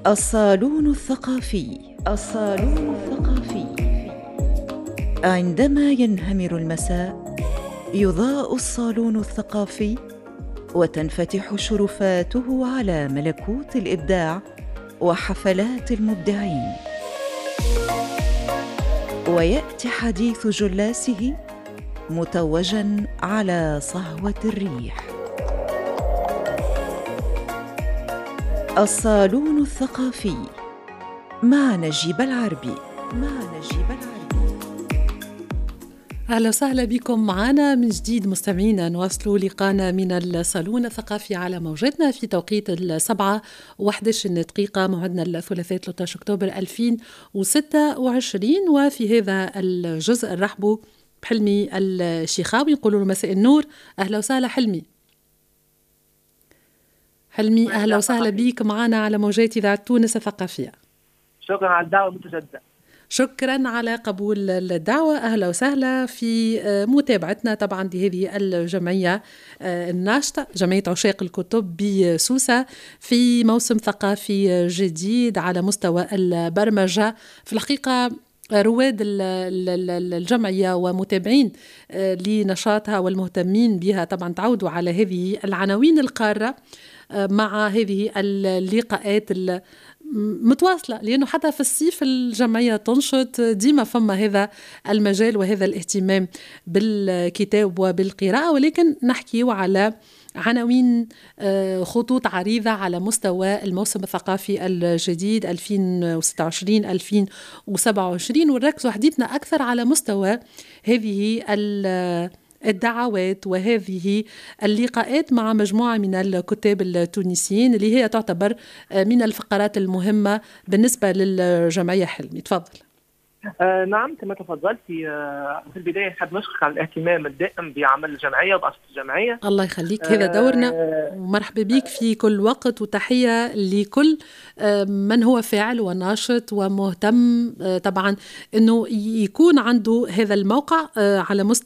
الصالون الثقافي. الصالون الثقافي. عندما ينهمر المساء يضاء الصالون الثقافي وتنفتح شرفاته على ملكوت الإبداع وحفلات المبدعين، ويأتي حديث جلاسه متوجاً على صهوة الريح. الصالون الثقافي مع نجيب العربي. أهلا وسهلا بكم معنا من جديد مستمعينا. نواصل لقانا من الصالون الثقافي على موجتنا في توقيت 7:11 موعدنا الثلاثاء 13 أكتوبر 2026. وفي هذا الجزء نرحبوا بحلمي الشيخاوي، نقول له مساء النور. أهلا وسهلا حلمي. أهلا وسهلا بك معنا على موجات إذاعة تونس الثقافية. شكرا على الدعوة المتجددة. شكرا على قبول الدعوة. أهلا وسهلا في متابعتنا طبعا لهذه الجمعية الناشطة، جمعية عشاق الكتب بسوسة، في موسم ثقافي جديد على مستوى البرمجة. في الحقيقة رواد الجمعية ومتابعين لنشاطها والمهتمين بها طبعا تعودوا على هذه العناوين القارة مع هذه اللقاءات متواصلة، لأنه حتى في الصيف الجمعية تنشط ديما فما هذا المجال وهذا الاهتمام بالكتاب وبالقراءة، ولكن نحكي على عناوين خطوط عريضة على مستوى الموسم الثقافي الجديد 2026-2027، ونركز حديثنا أكثر على مستوى هذه الدعوات وهذه اللقاءات مع مجموعة من الكتاب التونسيين اللي هي تعتبر من الفقرات المهمة بالنسبة للجمعية. حلمي تفضل. نعم، كما تفضلتي في البداية حاب نشكرك على الاهتمام الدائم بعمل الجمعية وبأنشطة الجمعية. الله يخليك، هذا دورنا، ومرحبا بك في كل وقت، وتحية لكل من هو فاعل وناشط ومهتم طبعا أنه يكون عنده هذا الموقع على مستوى